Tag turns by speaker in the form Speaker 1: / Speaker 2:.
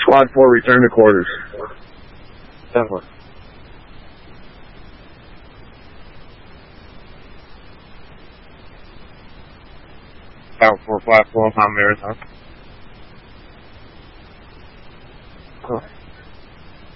Speaker 1: Squad 4, return to quarters.
Speaker 2: 10-4.
Speaker 3: Out 4 flat 12 on Marathon.
Speaker 2: Cool.